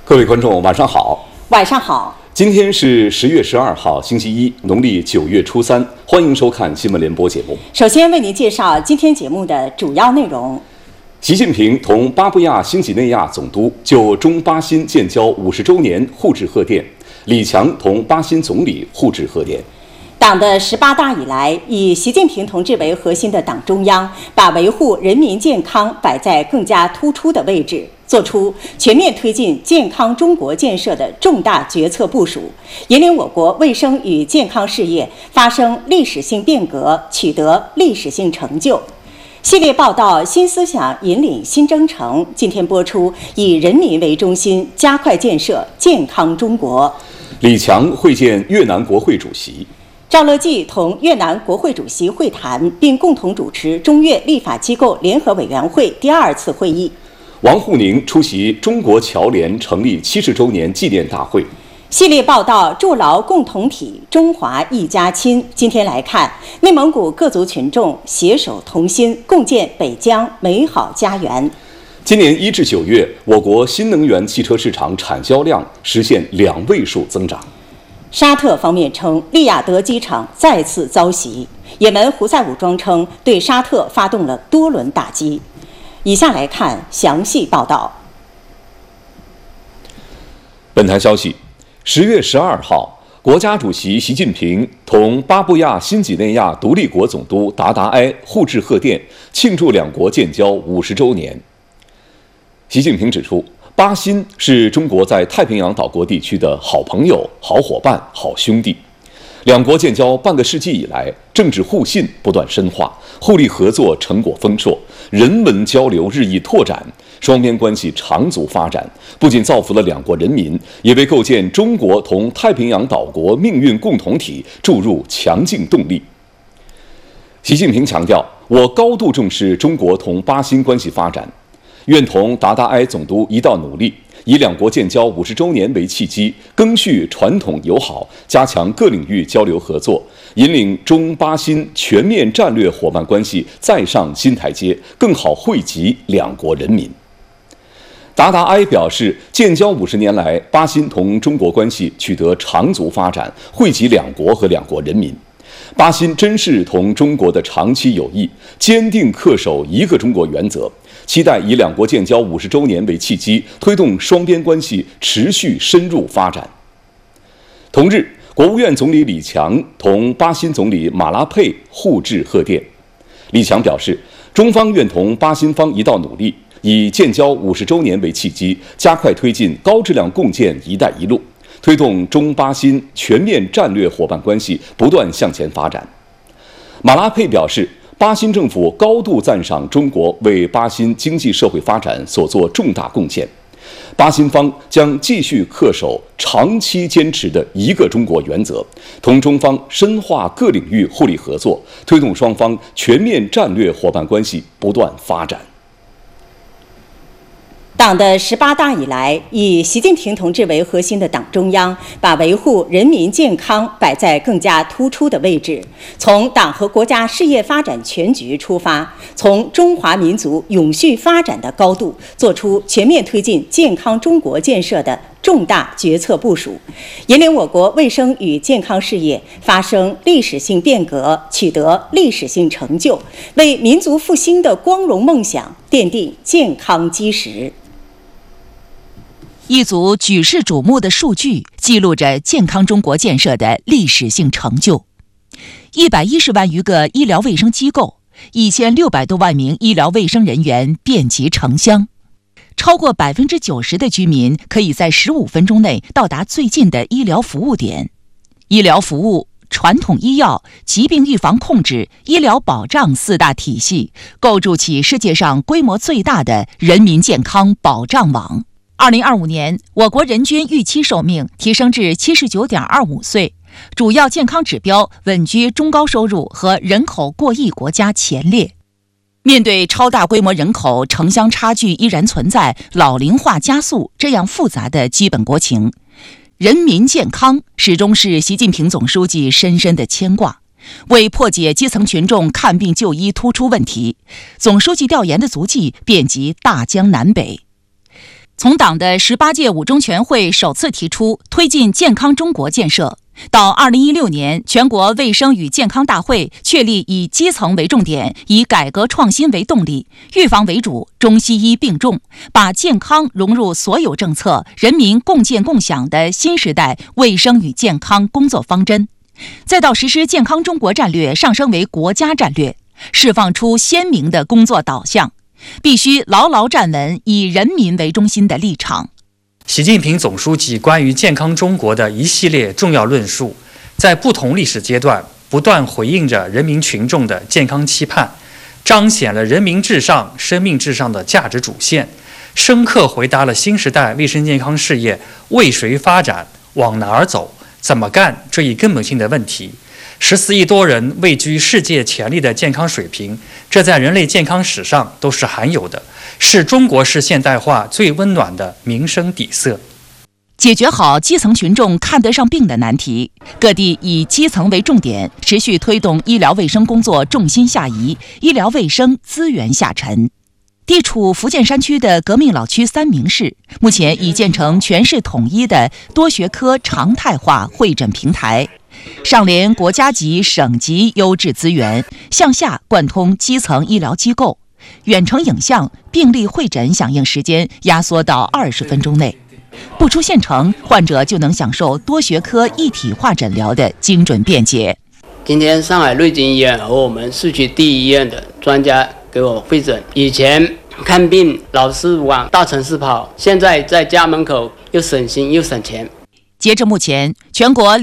各位观众，晚上好。 晚上好。 今天是10月12号，星期一，农历9月初3。欢迎收看新闻联播节目。 首先为您介绍今天节目的主要内容。 习近平同巴布亚新几内亚总督就中巴新建交50周年互致贺电，李强同巴新总理互致贺电。 党的18大以来，以习近平同志为核心的党中央把维护人民健康摆在更加突出的位置，做出全面推进健康中国建设的重大决策部署，引领我国卫生与健康事业发生历史性变革，取得历史性成就。系列报道《新思想引领新征程》今天播出，以人民为中心，加快建设健康中国。 李强会见越南国会主席。 赵乐际同越南国会主席会谈，并共同主持中越立法机构联合委员会第2次会议。 王沪宁出席中国侨联成立70周年纪念大会。 系列报道筑牢共同体，中华一家亲。今天来看，内蒙古各族群众携手同心，共建北疆美好家园。 今年1至9月，我国新能源汽车市场产销量实现2位数增长。 沙特方面称，利雅得机场再次遭袭。也门胡塞武装称对沙特发动了多轮打击。以下来看详细报道。 本台消息，10月12号，国家主席习近平同巴布亚新几内亚独立国总督达达埃互致贺电，庆祝两国建交50周年。习近平指出，巴新是中国在太平洋岛国地区的好朋友、好伙伴、好兄弟。两国建交半个世纪以来，政治互信不断深化，互利合作成果丰硕，人文交流日益拓展，双边关系长足发展，不仅造福了两国人民，也为构建中国同太平洋岛国命运共同体注入强劲动力。习近平强调，我高度重视中国同巴新关系发展，愿同达达埃总督一道努力，以两国建交50周年为契机，赓续传统友好，加强各领域交流合作，引领中巴新全面战略伙伴关系再上新台阶，更好惠及两国人民。达达埃表示，建交50年来，巴新同中国关系取得长足发展，惠及两国和两国人民。巴新珍视同中国的长期友谊，坚定恪守一个中国原则，期待以两国建交50周年为契机，推动双边关系持续深入发展。同日，国务院总理李强同巴新总理马拉佩互致贺电。李强表示，中方愿同巴新方一道努力，以建交50周年为契机，加快推进高质量共建“一带一路”，推动中巴新全面战略伙伴关系不断向前发展。马拉佩表示，巴新政府高度赞赏中国为巴新经济社会发展所作重大贡献，巴新方将继续恪守长期坚持的一个中国原则，同中方深化各领域互利合作，推动双方全面战略伙伴关系不断发展。 党的18大以来，以习近平同志为核心的党中央把维护人民健康摆在更加突出的位置，从党和国家事业发展全局出发，从中华民族永续发展的高度，做出全面推进健康中国建设的重大决策部署，引领我国卫生与健康事业发生历史性变革，取得历史性成就，为民族复兴的光荣梦想奠定健康基石。 一组举世瞩目的数据记录着健康中国建设的历史性成就。110万余个医疗卫生机构，1600多万名医疗卫生人员遍及城乡，超过90%的居民可以在15分钟内到达最近的医疗服务点。医疗服务、传统医药、疾病预防控制、医疗保障4大体系，构筑起世界上规模最大的人民健康保障网。2025年，我国人均预期寿命提升至79.25岁，主要健康指标稳居中高收入和人口过亿国家前列。面对超大规模人口城乡差距依然存在、老龄化加速这样复杂的基本国情，人民健康始终是习近平总书记深深的牵挂。为破解基层群众看病就医突出问题，总书记调研的足迹遍及大江南北。 从党的18届五中全会首次提出推进健康中国建设，到2016年全国卫生与健康大会确立以基层为重点，以改革创新为动力，预防为主，中西医并重，把健康融入所有政策，人民共建共享的新时代卫生与健康工作方针，再到实施健康中国战略上升为国家战略，释放出鲜明的工作导向，必须牢牢站稳以人民为中心的立场。 习近平总书记关于健康中国的一系列重要论述，在不同历史阶段不断回应着人民群众的健康期盼，彰显了人民至上、生命至上的价值主线，深刻回答了新时代卫生健康事业为谁发展、往哪儿走、怎么干这一根本性的问题。14亿多人位居世界前列的健康水平，这在人类健康史上都是罕有的，是中国式现代化最温暖的民生底色。 解决好基层群众看得上病的难题，各地以基层为重点，持续推动医疗卫生工作重心下移，医疗卫生资源下沉。地处福建山区的革命老区三明市，目前已建成全市统一的多学科常态化会诊平台，上联国家级、省级优质资源，向下贯通基层医疗机构，远程影像病例会诊响应时间压缩到20分钟内，不出县城，患者就能享受多学科一体化诊疗的精准便捷。 今天上海瑞金医院和我们市区第一医院的专家给我会诊，以前看病老是往大城市跑，现在在家门口又省心又省钱。 截至目前，全国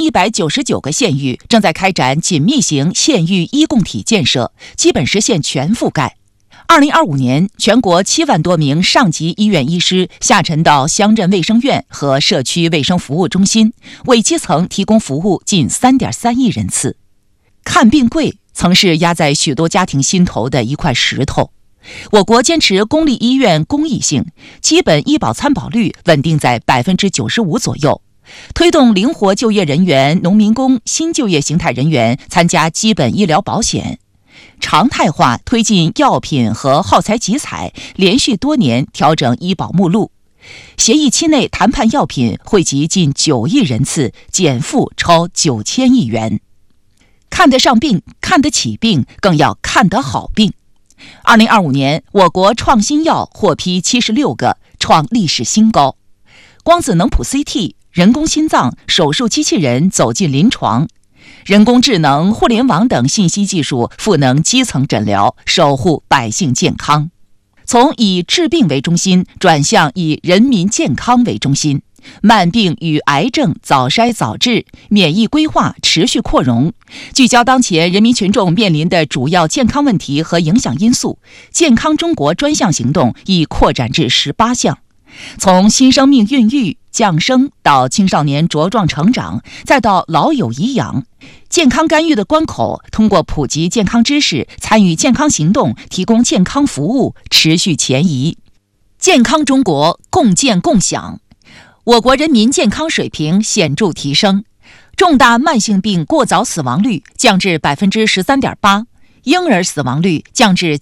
2199个县域正在开展紧密型县域医共体建设，基本实现全覆盖。2025年，全国7万多名上级医院医师下沉到乡镇卫生院和社区卫生服务中心，为基层提供服务近3.3亿人次。看病贵曾是压在许多家庭心头的一块石头。我国坚持公立医院公益性，基本医保参保率稳定在95%左右，推动灵活就业人员、农民工、新就业形态人员参加基本医疗保险，常态化推进药品和耗材集采，连续多年调整医保目录，协议期内谈判药品惠及近9亿人次，减负超9000亿元。看得上病，看得起病，更要看得好病。2025年，我国创新药获批76个，创历史新高。光子能谱 CT、人工心脏、手术机器人走进临床，人工智能、互联网等信息技术赋能基层诊疗，守护百姓健康。从以治病为中心转向以人民健康为中心，慢病与癌症早筛早治，免疫规划持续扩容，聚焦当前人民群众面临的主要健康问题和影响因素，健康中国专项行动已扩展至18项。从新生命孕育、降生到青少年茁壮成长，再到老有颐养，健康干预的关口通过普及健康知识、参与健康行动、提供健康服务持续前移。健康中国共建共享，我国人民健康水平显著提升，重大慢性病过早死亡率降至13.8%，婴儿死亡率降至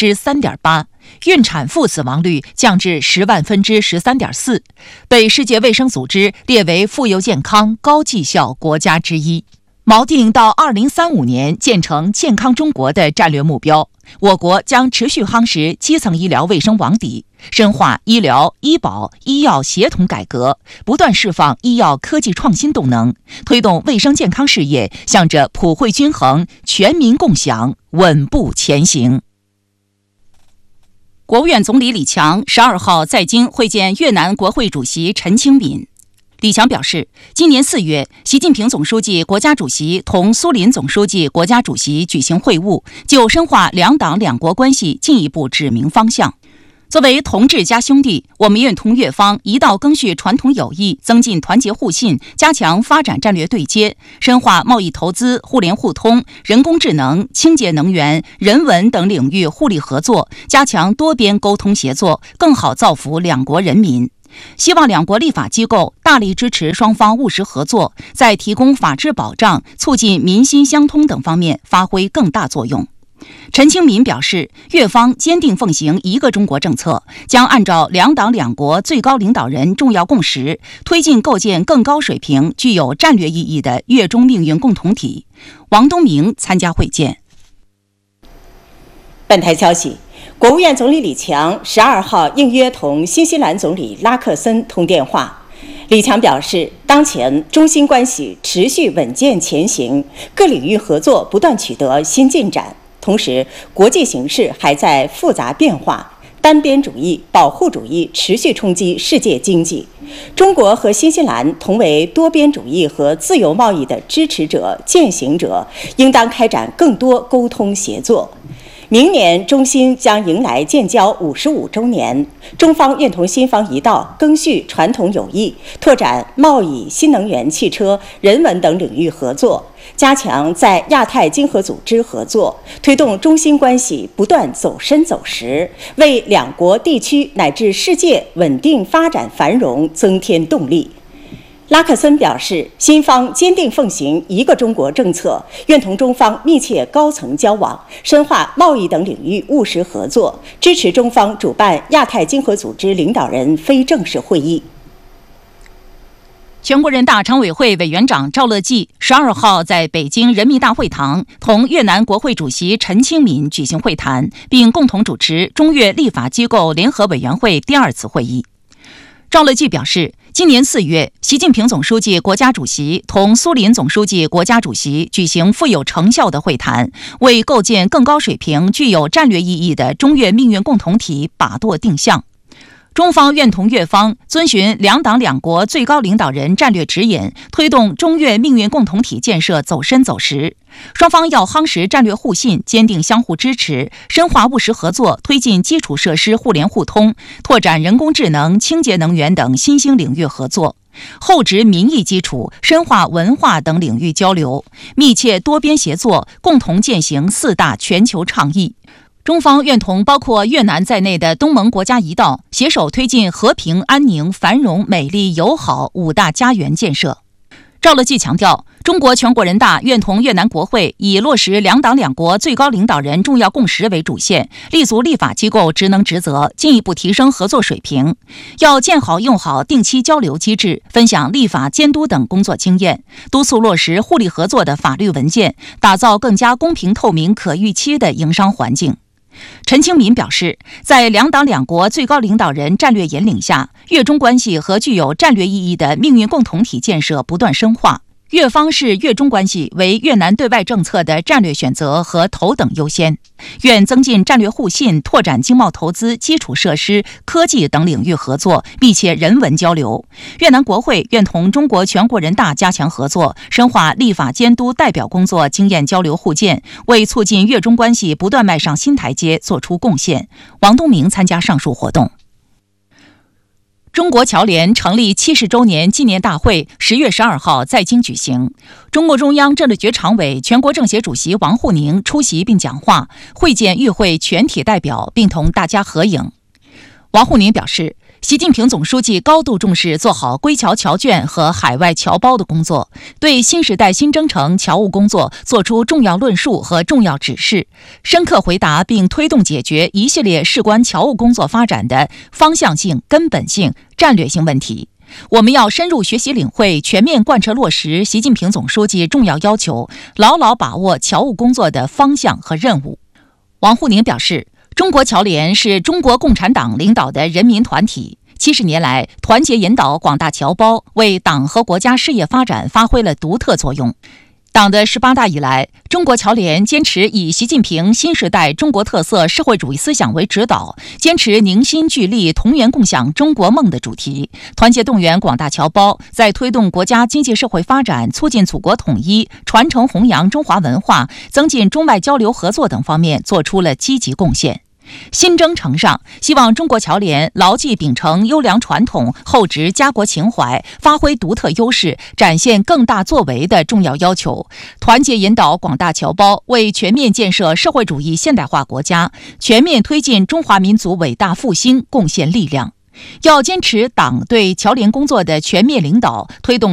3%，孕产妇死亡率降至10000013.4%，被世界卫生组织列为妇幼健康高绩效国家之一。锚定到2035年建成健康中国的战略目标，我国将持续夯实基层医疗卫生网底，深化医疗、医保、医药协同改革，不断释放医药科技创新动能，推动卫生健康事业向着普惠均衡、全民共享稳步前行。国务院总理李强12号在京会见越南国会主席陈清敏。李强表示，今年4月，习近平总书记、国家主席同苏林总书记、国家主席举行会晤，就深化两党两国关系进一步指明方向。作为同志加兄弟，我们愿同越方一道更续传统友谊，增进团结互信，加强发展战略对接，深化贸易投资、互联互通、人工智能、清洁能源、人文等领域互利合作，加强多边沟通协作，更好造福两国人民。希望两国立法机构大力支持双方务实合作，在提供法治保障、促进民心相通等方面发挥更大作用。 陈清民表示，越方坚定奉行一个中国政策，将按照两党两国最高领导人重要共识，推进构建更高水平、具有战略意义的越中命运共同体。王东明参加会见。 本台消息，国务院总理李强12号应约同新西兰总理拉克森通电话。李强表示，当前中新关系持续稳健前行，各领域合作不断取得新进展。同时，国际形势还在复杂变化，单边主义、保护主义持续冲击世界经济。中国和新西兰同为多边主义和自由贸易的支持者、践行者，应当开展更多沟通协作。明年中新将迎来建交55周年，中方愿同新方一道赓续传统友谊，拓展贸易、新能源、汽车、人文等领域合作，加强在亚太经合组织合作，推动中新关系不断走深走实，为两国地区乃至世界稳定发展繁荣增添动力。拉克森表示，新方坚定奉行一个中国政策，愿同中方密切高层交往，深化贸易等领域务实合作，支持中方主办亚太经合组织领导人非正式会议。 全国人大常委会委员长赵乐际12号在北京人民大会堂同越南国会主席陈清民举行会谈，并共同主持中越立法机构联合委员会第2次会议。赵乐际表示，今年4月，习近平总书记、国家主席同苏林总书记、国家主席举行富有成效的会谈，为构建更高水平、具有战略意义的中越命运共同体把舵定向。中方愿同越方遵循两党两国最高领导人战略指引，推动中越命运共同体建设走深走实。双方要夯实战略互信，坚定相互支持，深化务实合作，推进基础设施互联互通，拓展人工智能、清洁能源等新兴领域合作。厚植民意基础，深化文化等领域交流，密切多边协作，共同践行4大全球倡议。中方愿同包括越南在内的东盟国家一道，携手推进和平、安宁、繁荣、美丽、友好5大家园建设。赵乐际强调，中国全国人大愿同越南国会以落实两党两国最高领导人重要共识为主线，立足立法机构职能职责，进一步提升合作水平。要建好用好定期交流机制，分享立法监督等工作经验，督促落实互利合作的法律文件，打造更加公平透明、可预期的营商环境。陈清民表示，在两党两国最高领导人战略引领下，越中关系和具有战略意义的命运共同体建设不断深化。越方视越中关系为越南对外政策的战略选择和头等优先，愿增进战略互信，拓展经贸投资、基础设施、科技等领域合作，密切人文交流。越南国会愿同中国全国人大加强合作，深化立法监督代表工作经验交流互鉴，为促进越中关系不断迈上新台阶做出贡献。王东明参加上述活动。中国侨联成立70周年纪念大会10月12号在京举行，中共中央政治局常委、全国政协主席王沪宁出席并讲话，会见与会全体代表，并同大家合影。王沪宁表示，习近平总书记高度重视做好归侨侨眷和海外侨胞的工作，对新时代新征程侨务工作作出重要论述和重要指示，深刻回答并推动解决一系列事关侨务工作发展的方向性、根本性、战略性问题。我们要深入学习领会，全面贯彻落实习近平总书记重要要求，牢牢把握侨务工作的方向和任务。王沪宁表示，中国侨联是中国共产党领导的人民团体，70年来团结引导广大侨胞，为党和国家事业发展发挥了独特作用。党的18大以来，中国侨联坚持以习近平新时代中国特色社会主义思想为指导，坚持凝心聚力同源共享中国梦的主题，团结动员广大侨胞，在推动国家经济社会发展、促进祖国统一、传承弘扬中华文化、增进中外交流合作等方面做出了积极贡献。新征程上，希望中国侨联牢记秉承优良传统，厚植家国情怀，发挥独特优势，展现更大作为的重要要求，团结引导广大侨胞，为全面建设社会主义现代化国家、全面推进中华民族伟大复兴贡献力量。要坚持党对侨联工作的全面领导，推动